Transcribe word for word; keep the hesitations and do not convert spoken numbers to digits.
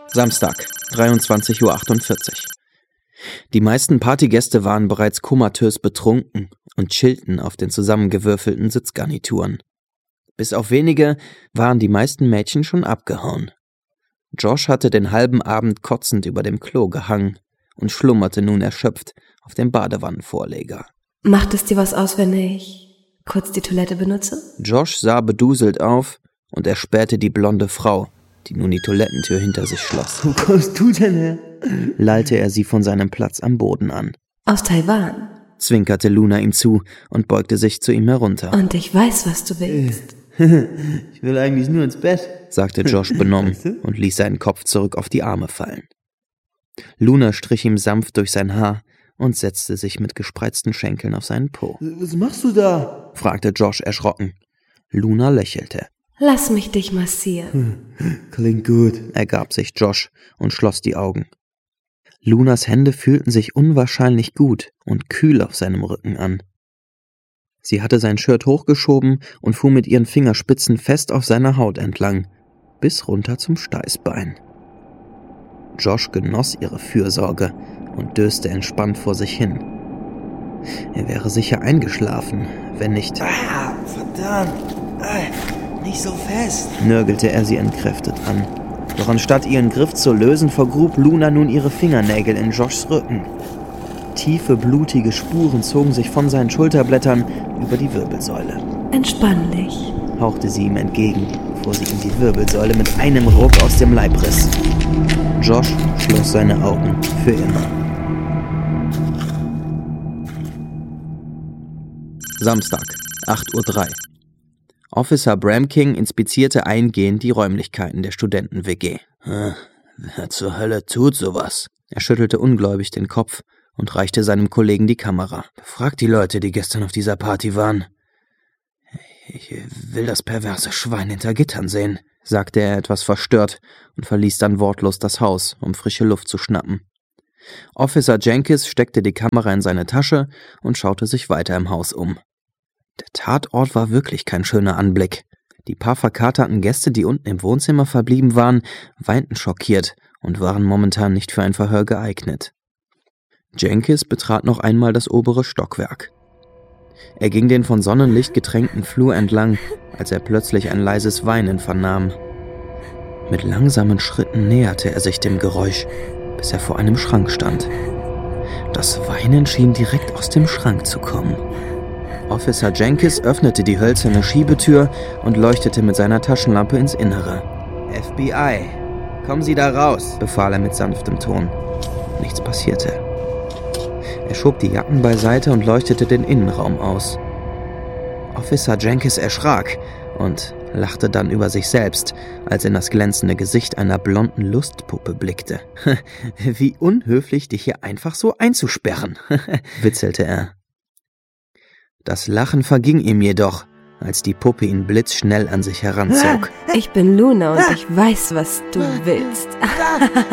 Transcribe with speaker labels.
Speaker 1: Samstag, dreiundzwanzig Uhr achtundvierzig. Die meisten Partygäste waren bereits komatös betrunken und chillten auf den zusammengewürfelten Sitzgarnituren. Bis auf wenige waren die meisten Mädchen schon abgehauen. Josh hatte den halben Abend kotzend über dem Klo gehangen und schlummerte nun erschöpft auf dem Badewannenvorleger.
Speaker 2: Macht es dir was aus, wenn ich kurz die Toilette benutze?
Speaker 1: Josh sah beduselt auf und erspähte die blonde Frau, die nun die Toilettentür hinter sich schloss.
Speaker 3: Wo kommst du denn her?
Speaker 1: Lallte er sie von seinem Platz am Boden an.
Speaker 2: Aus Taiwan.
Speaker 1: Zwinkerte Luna ihm zu und beugte sich zu ihm herunter.
Speaker 2: Und ich weiß, was du willst.
Speaker 3: Ich will eigentlich nur ins Bett,
Speaker 1: sagte Josh benommen und ließ seinen Kopf zurück auf die Arme fallen. Luna strich ihm sanft durch sein Haar und setzte sich mit gespreizten Schenkeln auf seinen Po.
Speaker 3: Was machst du da?
Speaker 1: Fragte Josh erschrocken. Luna lächelte.
Speaker 2: Lass mich dich massieren.
Speaker 3: Klingt gut,
Speaker 1: ergab sich Josh und schloss die Augen. Lunas Hände fühlten sich unwahrscheinlich gut und kühl auf seinem Rücken an. Sie hatte sein Shirt hochgeschoben und fuhr mit ihren Fingerspitzen fest auf seiner Haut entlang, bis runter zum Steißbein. Josh genoss ihre Fürsorge und döste entspannt vor sich hin. Er wäre sicher eingeschlafen, wenn nicht...
Speaker 3: Ah, verdammt! Ah, nicht so fest!
Speaker 1: Nörgelte er sie entkräftet an. Doch anstatt ihren Griff zu lösen, vergrub Luna nun ihre Fingernägel in Joshs Rücken. Tiefe, blutige Spuren zogen sich von seinen Schulterblättern über die Wirbelsäule.
Speaker 2: Entspann dich,
Speaker 1: hauchte sie ihm entgegen, bevor sie ihm die Wirbelsäule mit einem Ruck aus dem Leib riss. Josh schloss seine Augen für immer. Samstag, acht Uhr drei. Officer Bramking inspizierte eingehend die Räumlichkeiten der Studenten-W G.
Speaker 3: Wer zur Hölle tut sowas?
Speaker 1: Er schüttelte ungläubig den Kopf und reichte seinem Kollegen die Kamera.
Speaker 3: Frag die Leute, die gestern auf dieser Party waren. Ich will das perverse Schwein hinter Gittern sehen,
Speaker 1: sagte er etwas verstört und verließ dann wortlos das Haus, um frische Luft zu schnappen. Officer Jenkins steckte die Kamera in seine Tasche und schaute sich weiter im Haus um. Der Tatort war wirklich kein schöner Anblick. Die paar verkaterten Gäste, die unten im Wohnzimmer verblieben waren, weinten schockiert und waren momentan nicht für ein Verhör geeignet. Jenkins betrat noch einmal das obere Stockwerk. Er ging den von Sonnenlicht getränkten Flur entlang, als er plötzlich ein leises Weinen vernahm. Mit langsamen Schritten näherte er sich dem Geräusch, bis er vor einem Schrank stand. Das Weinen schien direkt aus dem Schrank zu kommen. Officer Jenkins öffnete die hölzerne Schiebetür und leuchtete mit seiner Taschenlampe ins Innere.
Speaker 3: F B I, kommen Sie da raus,
Speaker 1: befahl er mit sanftem Ton. Nichts passierte. Er schob die Jacken beiseite und leuchtete den Innenraum aus. Officer Jenkins erschrak und lachte dann über sich selbst, als er in das glänzende Gesicht einer blonden Lustpuppe blickte. Wie unhöflich, dich hier einfach so einzusperren, witzelte er. Das Lachen verging ihm jedoch, als die Puppe ihn blitzschnell an sich heranzog.
Speaker 2: Ich bin Luna und ich weiß, was du willst.